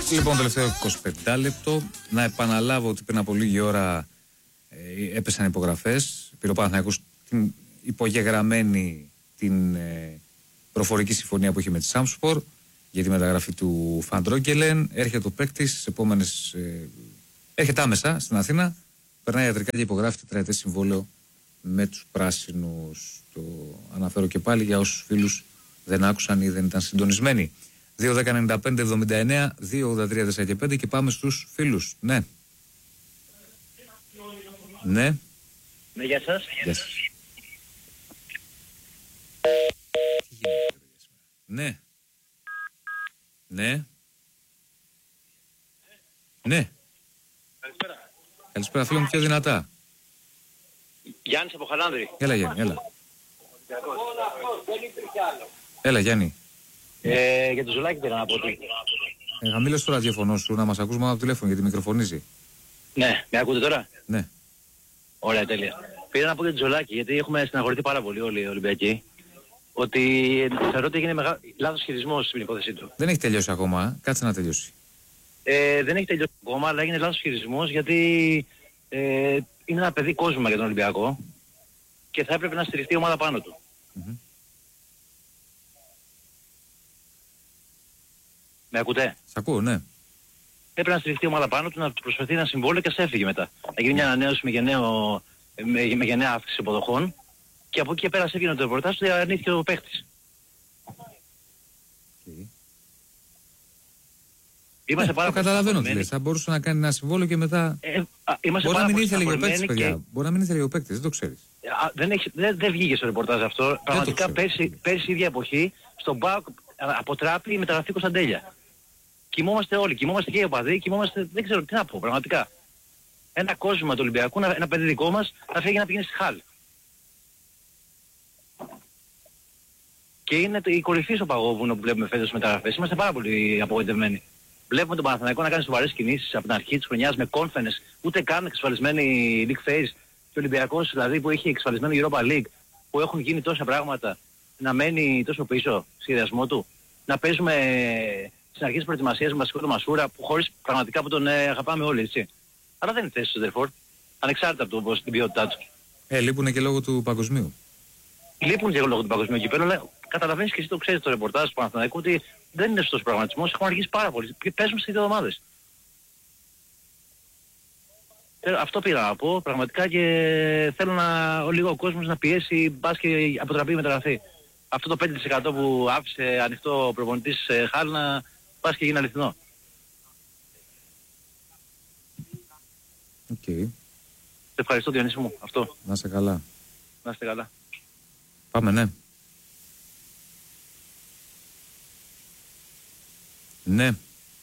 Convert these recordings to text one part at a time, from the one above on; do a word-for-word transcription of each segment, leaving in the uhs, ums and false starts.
Λοιπόν, τελευταίο εικοσιπέντε λεπτό. Να επαναλάβω ότι πριν από λίγη ώρα ε, έπεσαν υπογραφές. Πήρε ο Παναθηναϊκός την υπογεγραμμένη την ε, προφορική συμφωνία που είχε με τη Σάμσπορ για τη μεταγραφή του Φαντρόγκελεν. Έρχεται ο παίκτης στις επόμενες. Ε, έρχεται άμεσα στην Αθήνα. Περνάει ιατρικά και υπογράφει τετραετές συμβόλαιο με τους πράσινους. Το αναφέρω και πάλι για όσους φίλους δεν άκουσαν ή δεν ήταν συντονισμένοι. δύο δέκα ενενήντα πέντε εβδομήντα εννέα δύο ογδόντα τρία τέσσερα και πέντε και πάμε στους φίλους. Ναι. Ναι. Ναι, γεια σας. Γεια σας. Ναι. Ναι. Ναι. Καλησπέρα. Καλησπέρα φίλο μου, πιο δυνατά. Γιάννης από Χαλάνδρη. Έλα Γιάννη, έλα. Έλα Γιάννη. Ε, για το Ζουλάκι πήρα να πω ότι. Ε, χαμήλωσε το ραδιοφωνό σου να μας ακούς μόνο από το τηλέφωνο γιατί μικροφωνίζει. Ναι, με ακούτε τώρα? Ναι. Ωραία, τέλεια. Πήρα να πω για το Ζουλάκι γιατί έχουμε στεναχωρηθεί πάρα πολύ όλοι οι Ολυμπιακοί. Ότι θεωρώ ότι έγινε μεγα... λάθος χειρισμός στην υπόθεσή του. Δεν έχει τελειώσει ακόμα, κάτσε να τελειώσει. Ε, δεν έχει τελειώσει ακόμα, αλλά έγινε λάθος χειρισμός γιατί ε, είναι ένα παιδί κόσμημα για τον Ολυμπιακό και θα έπρεπε να στηριχτεί η ομάδα πάνω του. Mm-hmm. Με ακούτε? Σ' ακούω, ναι. Έπρεπε να στηριχτεί η ομάδα πάνω του, να του προσφερθεί ένα συμβόλαιο και σε έφυγε μετά. Να γίνει μια ανανέωση με, γενναίο, με, με γενναία αύξηση αποδοχών και από εκεί και πέρα σε έγινε το ρεπορτάζ του, αρνήθηκε ο παίχτης. Okay. Είμαστε ναι, πάρα το καταλαβαίνω τι λες. Θα μπορούσε να κάνει ένα συμβόλαιο και μετά. Ε, α, είμαστε Μπορεί πάρα να μην ήθελε ο παίκτης, και... παιδιά. Μπορεί να μην ήθελε ο παίκτης, δεν το ξέρεις. Α, δεν, έχει, δεν, δεν βγήκε στο ρεπορτάζ αυτό. Πραγματικά πέρσι, πέρσι ίδια εποχή στον ΠΑΟΚ αποτράπη η μεταγραφή Κωνσταντέλια. Κοιμόμαστε όλοι, κοιμόμαστε και οι οπαδοί, κοιμόμαστε, δεν ξέρω τι να πω, πραγματικά. Ένα κόσμημα του Ολυμπιακού, ένα παιδί δικό μας, θα φύγει να πηγαίνει στη Χάλ. Και είναι η κορυφή στο παγόβουνο που βλέπουμε φέτος μεταγραφές. Είμαστε πάρα πολύ απογοητευμένοι. Βλέπουμε τον Παναθηναϊκό να κάνει σοβαρές κινήσεις από την αρχή της χρονιάς με confidence, ούτε καν εξασφαλισμένη League Phase. Και ο Ολυμπιακός δηλαδή που έχει εξασφαλισμένο Europa League, που έχουν γίνει τόσα πράγματα, να μένει τόσο πίσω, σχεδιασμό του. Να παίζουμε στην αρχή της προετοιμασίας με βασικό τον Μασούρα, που χωρίς πραγματικά που τον ε, αγαπάμε όλοι, έτσι. Αλλά δεν είναι θέση στο Τερφόρ, ανεξάρτητα από το, την ποιότητά του. Ε, λείπουν και λόγω του παγκοσμίου. Λείπουν και λόγω του παγκοσμίου κυπέλλου, αλλά καταλαβαίνεις και εσύ το ξέρεις το ρεπορτάζ του Παναθηναϊκού ότι δεν είναι σωστός προγραμματισμός, έχουν αργήσει πάρα πολύ και παίζουν στις δύο εβδομάδες. Αυτό πήρα να πω πραγματικά και θέλω να, ο λίγο ο κόσμος να πιέσει μπας και αποτραπεί η μεταγραφή. Αυτό το πέντε τοις εκατό που άφησε ανοιχτό ο προπονητής Χάλ να πας και γίνει αληθινό. Οκ. Okay. Σε ευχαριστώ Διονύση μου. Αυτό. Να είστε καλά. Να είστε καλά. Πάμε, ναι. Ναι.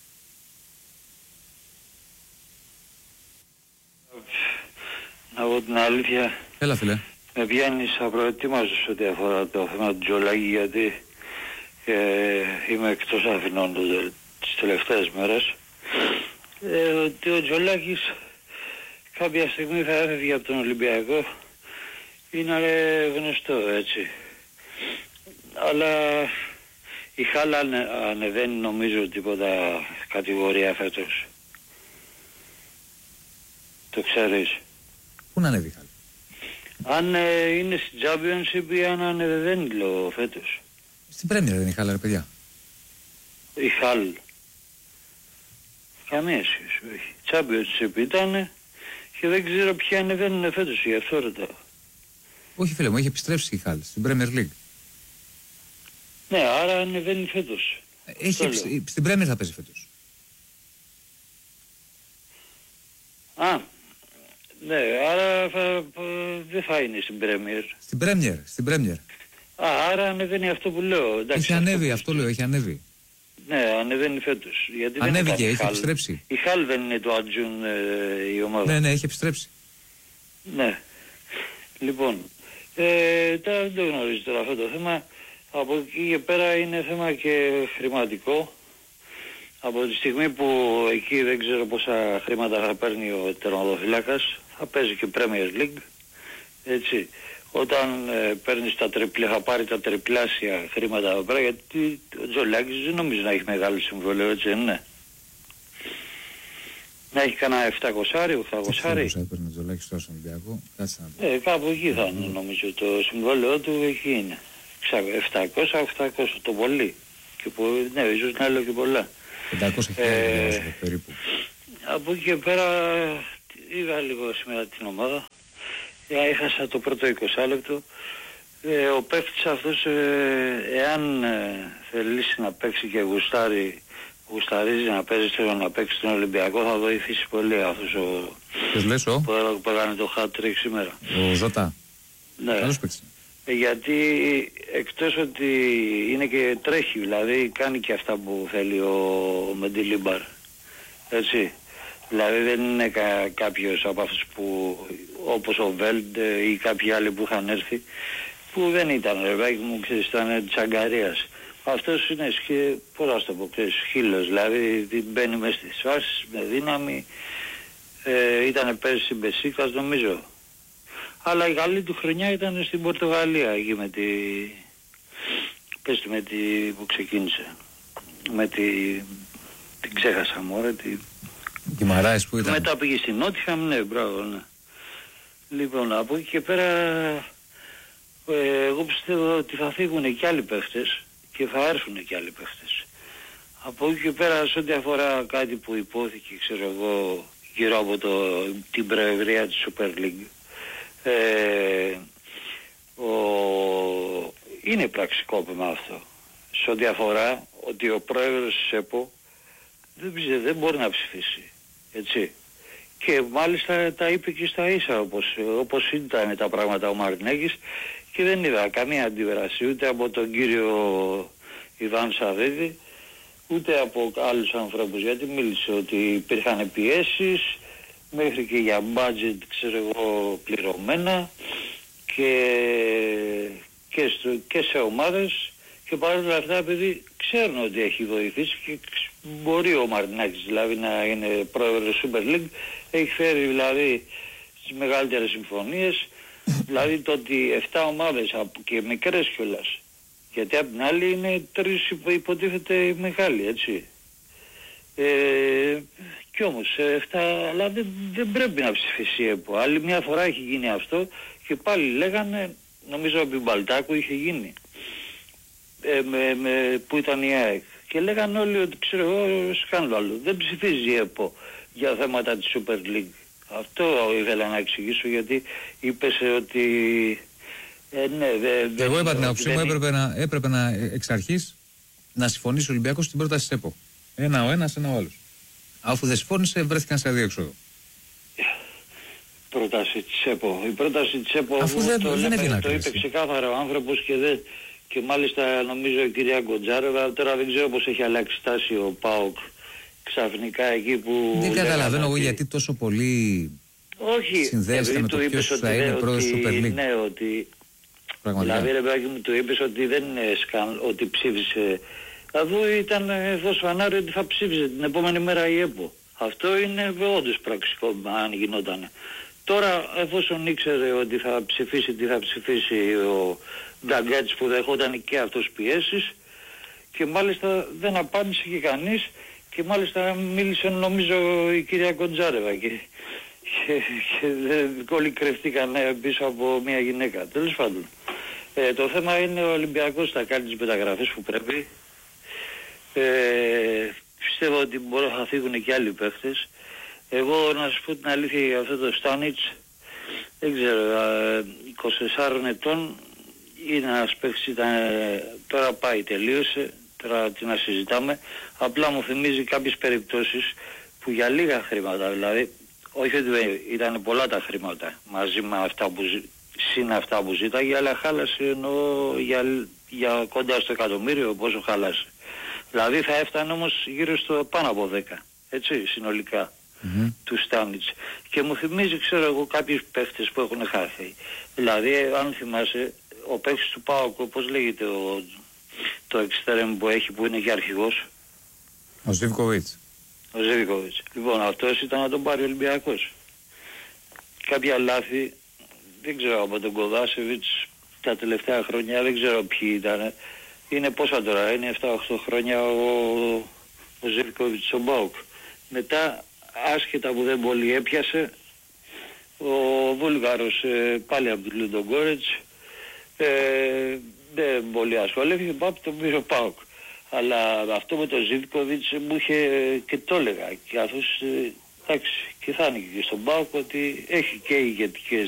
Να πω την αλήθεια. Έλα φίλε. Με πιάνεις απροετοίμαστος ό,τι αφορά το θέμα του Τζολάκη γιατί ε, είμαι εκτός Αθηνών τις τελευταίες μέρες. Ε, ότι ο Τζολάκης κάποια στιγμή θα έφευγε από τον Ολυμπιακό είναι γνωστό έτσι. Αλλά η Χάλα ανε, ανεβαίνει νομίζω τίποτα κατηγορία φέτος. Το ξέρεις. Πού να ανέβει η Χάλα? Αν ε, είναι στην Championship ή αν ανεβαίνει λέω φέτος. Στην Premier δεν είναι η Χάλα ρε παιδιά. Η Χάλ. Καμία σχέση όχι. Championship ήταν και δεν ξέρω ποιοι ανεβαίνουν φέτος γι' αυτό ρωτάω. Όχι φίλε μου, έχει επιστρέψει η Χάλ στην Premier League. Ναι, άρα ανεβαίνει φέτος. Έχει επιστρέψει, στην Premier θα παίζει φέτος. Α, ναι, άρα θα, δεν θα είναι στην Premier. Στην Premier, στην Premier. Α, άρα ανεβαίνει αυτό που λέω. Εντάξει, έχει ανέβει, αυτό, αυτό λέω, έχει ανέβει. Ναι, ανεβαίνει φέτος. Γιατί ανέβηκε, δεν έχει Χάλ. επιστρέψει. Η Χάλ δεν είναι το Ατζούν ε, η ομάδα. Ναι, ναι, έχει επιστρέψει. Ναι. Λοιπόν, ε, τώρα δεν το γνωρίζω τώρα αυτό το θέμα. Από εκεί και πέρα είναι θέμα και χρηματικό. Από τη στιγμή που εκεί δεν ξέρω πόσα χρήματα θα παίρνει ο τερματοφύλακας, θα παίζει και Premier League, έτσι. Όταν ε, παίρνεις τα τριπλά, θα πάρει τα τριπλάσια χρήματα εδώ πέρα, γιατί ο Τζολάκης δεν νομίζω να έχει μεγάλο συμβόλαιο, έτσι, ναι. Να έχει κανένα επτακόσια, οκτακόσια. επτακόσια έπαιρνε Τζολάκης στον Ολυμπιακό. Κάτσε να δω. Ε, κάπου εκεί θα είναι νομίζω το συμβόλαιο του, εκεί είναι. επτακόσια οκτακόσια το πολύ. Και που, ναι, ίσως να λέω και πολλά. πεντακόσια ε, χιλιάδες περίπου. Από εκεί και πέρα είδα λίγο σήμερα την ομάδα. Έχασα το πρώτο είκοσι λεπτό. Ε, ο παίκτης αυτός, ε, εάν ε, θελήσει να παίξει και γουστάρει, γουσταρίζει να παίζει, θέλω να παίξει τον Ολυμπιακό, θα βοηθήσει πολύ αυτός ο... Ποιος λες ο? Που, που έκανε το hat-trick σήμερα. Ο Ζώτα. Ναι. Καλώς παίξει. Ε, γιατί εκτός ότι είναι και τρέχει, δηλαδή κάνει και αυτά που θέλει ο, ο Μεντιλίμπαρ. Έτσι. Δηλαδή δεν είναι κα, κάποιος από αυτούς που, όπως ο Βέλντ ή κάποιοι άλλοι που είχαν έρθει, που δεν ήταν, ρε βάκι μου, ξέρεις, ήταν τσαγκαρίας. Αυτός είναι, σχε, πώς να το πω, ξέρεις, χείλος, δηλαδή μπαίνει μες στις φάσεις με δύναμη, ε, ήταν πέρσι Μπεσίκας νομίζω. Αλλά η καλή του χρονιά ήταν στην Πορτογαλία, εκεί με τη, πες με τη, που ξεκίνησε, με τη, την ξέχασα μωρέ, τη... Κιμαράης που ήταν. Μετά πήγε στην Νότιχαμ, ναι, μπράβο, ναι. Λοιπόν, από εκεί και πέρα, ε, εγώ πιστεύω ότι θα φύγουν και άλλοι παίχτες και θα έρθουν και άλλοι παίχτες. Από εκεί και πέρα, σε ό,τι αφορά κάτι που υπόθηκε, ξέρω εγώ, γύρω από το, την προεδρία της Super League, ε, ο, είναι πραξικόπημα αυτό. Σε ό,τι αφορά ότι ο πρόεδρος της ΕΠΟ δεν, δεν μπορεί να ψηφίσει. Έτσι. Και μάλιστα τα είπε και στα ίσα όπως, όπως ήταν τα πράγματα ο Μαρινέκης και δεν είδα καμία αντίδραση ούτε από τον κύριο Ιβάν Σαββίδη ούτε από άλλους ανθρώπους, γιατί μίλησε ότι υπήρχαν πιέσεις μέχρι και για budget, ξέρω εγώ, πληρωμένα και, και, στο, και σε ομάδες, και παρόλα αυτά επειδή ξέρουν ότι έχει βοηθήσει και μπορεί ο Μαρινάκης δηλαδή να είναι πρόεδρος Super League, έχει φέρει δηλαδή στις μεγαλύτερες συμφωνίες, δηλαδή το ότι εφτά ομάδες και μικρές κιόλας, γιατί απ' την άλλη είναι τρεις υποτίθεται μεγάλοι, έτσι. Ε, κι όμως εφτά, αλλά δεν, δεν πρέπει να ψηφίσει η ΕΠΟ. Άλλη μια φορά έχει γίνει αυτό και πάλι λέγανε, νομίζω από την Μπαλτάκου είχε γίνει, ε, με, με, που ήταν η ΑΕΚ. Και λέγανε όλοι ότι ξέρω εγώ σκάνδαλο. Δεν ψηφίζει η ΕΠΟ για θέματα της Super League. Αυτό ήθελα να εξηγήσω, γιατί είπες ότι... Ε, ναι, δε, δε, εγώ είπα την άποψή μου, δεν... έπρεπε να, έπρεπε να εξ αρχής να συμφωνήσει ο Ολυμπιακός στην πρόταση της ΕΠΟ. Ένα ο ένας, ένα ο άλλος. Αφού δεν συμφώνησε, βρέθηκαν σε αδιέξοδο. Πρόταση της ΕΠΟ. Η πρόταση της ΕΠΟ, αφού δεν, το, δεν λέμε, το είπε ξεκάθαρα ο άνθρωπος και δεν... Και μάλιστα νομίζω η κυρία Γκοντζάρεβα, τώρα δεν ξέρω πώς έχει αλλάξει στάση ο ΠΑΟΚ ξαφνικά εκεί που... Δεν καταλαβαίνω εγώ ότι... γιατί τόσο πολύ όχι, συνδέεται με το ποιος θα είναι πρόεδρος του Super League. Ναι, ότι... Πραγματικά. Δηλαδή ρε παιδάκι μου, του είπες ότι δεν είναι σκαν, ότι ψήφισε... Αφού ήταν φως φανάρι ότι θα ψήφισε την επόμενη μέρα η ΕΠΟ. Αυτό είναι όντως πραξικό αν γινόταν. Τώρα εφόσον ήξερε ότι θα ψηφίσει, τι θα ψηφίσει ο Γκαγκάτης που δεχόταν και αυτός πιέσεις, και μάλιστα δεν απάντησε και κανείς, και μάλιστα μίλησε νομίζω η κυρία Κοντζάρεβα και, και, και όλοι κρυφτήκαν πίσω από μια γυναίκα. Τέλος πάντων. Ε, το θέμα είναι ο Ολυμπιακός θα κάνει τις μεταγραφές που πρέπει. Ε, πιστεύω ότι μπορώ θα φύγουν και άλλοι παίχτες. Εγώ να σας πω την αλήθεια για αυτό το Στάνιτς, δεν ξέρω, είκοσι τεσσάρων ετών είναι ένας παίχτης, ήταν, τώρα πάει, τελείωσε, τώρα τι να συζητάμε, απλά μου θυμίζει κάποιες περιπτώσεις που για λίγα χρήματα, δηλαδή, όχι ότι ήταν πολλά τα χρήματα μαζί με αυτά που, συν αυτά που ζήταγε, αλλά χάλασε εννοώ για, για κοντά στο εκατομμύριο πόσο χάλασε. Δηλαδή θα έφτανε όμως γύρω στο πάνω από δέκα, έτσι, συνολικά. Mm-hmm. Του Στάνιτς. Και μου θυμίζει, ξέρω εγώ, κάποιους παίχτες που έχουν χάθει. Δηλαδή, αν θυμάσαι, ο παίχτης του ΠΑΟΚ, πώς λέγεται ο, το εξτρέμ που έχει, που είναι και αρχηγός. Ο Ζίβκοβιτς. Ο Ζίβκοβιτς. Λοιπόν, αυτός ήταν να τον πάρει ο Ολυμπιακός. Κάποια λάθη, δεν ξέρω, από τον Κοδάσεβιτς τα τελευταία χρόνια, δεν ξέρω ποιοι ήταν. Είναι πόσα τώρα, είναι επτά οχτώ χρόνια ο, ο Ζίβκοβιτς στον ΠΑΟΚ. Μετά άσχετα που δεν πολύ έπιασε, ο Βούλγαρος ε, πάλι από τον Λουντογκόρετς ε, δεν πολύ ασχολήθηκε, πάω από τον πήρε ο ΠΑΟΚ. Αλλά αυτό με τον Ζίβκοβιτς μου είχε και το έλεγα, καθώς ε, εντάξει, και θα είναι και στον ΠΑΟΚ ότι έχει και ηγετικές